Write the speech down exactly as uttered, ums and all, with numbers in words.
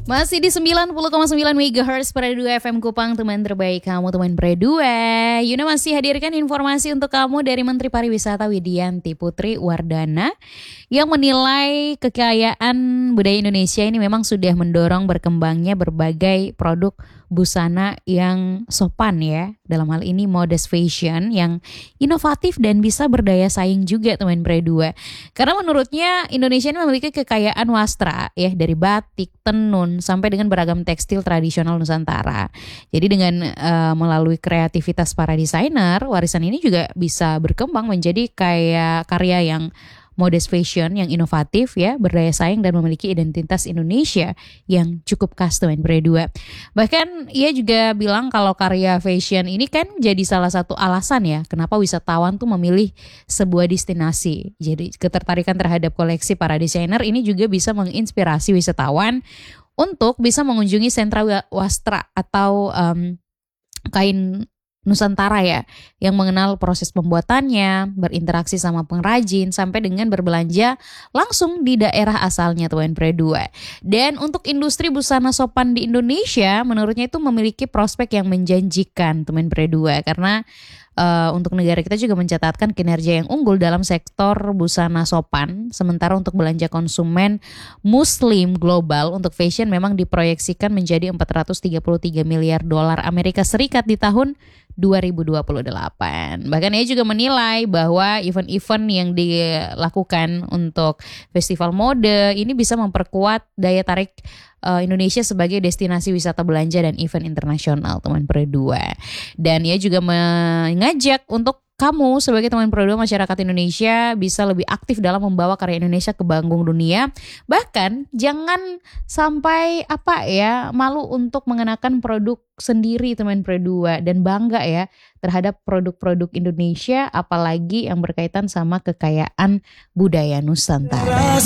Masih di sembilan puluh koma sembilan megahertz pada dua F M Kupang, teman terbaik kamu, teman Berdua. Yuna masih hadirkan informasi untuk kamu dari Menteri Pariwisata Widianti Putri Wardana yang menilai kekayaan budaya Indonesia ini memang sudah mendorong berkembangnya berbagai produk busana yang sopan ya. Dalam hal ini modest fashion yang inovatif dan bisa berdaya saing juga, teman Berdua. Karena menurutnya Indonesia ini memiliki kekayaan wastra ya, dari batik, tenun sampai dengan beragam tekstil tradisional Nusantara. Jadi dengan uh, melalui kreativitas para desainer, warisan ini juga bisa berkembang menjadi kayak karya yang modest fashion yang inovatif ya, berdaya saing dan memiliki identitas Indonesia yang cukup khas, teman Berdua. Bahkan ia juga bilang kalau karya fashion ini kan jadi salah satu alasan ya kenapa wisatawan tuh memilih sebuah destinasi. Jadi ketertarikan terhadap koleksi para desainer ini juga bisa menginspirasi wisatawan untuk bisa mengunjungi sentra wastra atau um, kain Nusantara ya, yang mengenal proses pembuatannya, berinteraksi sama pengrajin, sampai dengan berbelanja langsung di daerah asalnya, teman Berdua. Dan untuk industri busana sopan di Indonesia, menurutnya itu memiliki prospek yang menjanjikan, teman Berdua, karena Uh, untuk negara kita juga mencatatkan kinerja yang unggul dalam sektor busana sopan. Sementara untuk belanja konsumen muslim global untuk fashion memang diproyeksikan menjadi empat ratus tiga puluh tiga miliar dolar Amerika Serikat di tahun dua ribu dua puluh delapan. Bahkan ia juga menilai bahwa event-event yang dilakukan untuk festival mode ini bisa memperkuat daya tarik uh, Indonesia sebagai destinasi wisata belanja dan event internasional, teman Berdua. Dan ia juga mengajak untuk kamu sebagai teman Berdua masyarakat Indonesia bisa lebih aktif dalam membawa karya Indonesia ke panggung dunia. Bahkan jangan sampai apa ya malu untuk mengenakan produk sendiri, teman Berdua, dan bangga ya terhadap produk-produk Indonesia, apalagi yang berkaitan sama kekayaan budaya Nusantara.